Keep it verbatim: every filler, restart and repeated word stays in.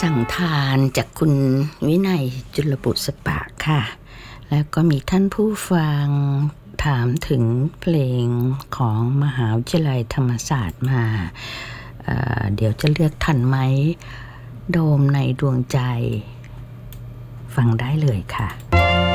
สั่งทานจากคุณวินัยจุลบุษปะค่ะแล้วก็มีท่านผู้ฟังถามถึงเพลงของมหาวิทยาลัยธรรมศาสตร์มา เอ่อ เดี๋ยวจะเลือกทันไหมโดมในดวงใจฟังได้เลยค่ะ